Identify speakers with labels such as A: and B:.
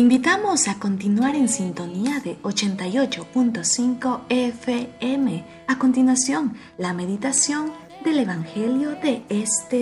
A: Invitamos a continuar en sintonía de 88.5 FM. A continuación, la meditación del Evangelio de este